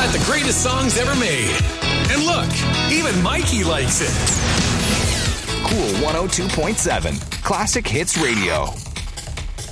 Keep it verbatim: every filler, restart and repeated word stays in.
got the greatest songs ever made. And look, even Mikey likes it. Cool one oh two point seven. Classic Hits Radio.